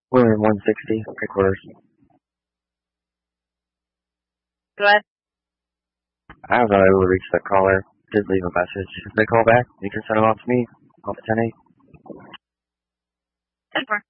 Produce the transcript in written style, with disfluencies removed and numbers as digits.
We're in 160, headquarters. Go ahead. I was not able to reach the caller. Did leave a message. If they call back, you can send them off to me. Off to 10-8. 10-4.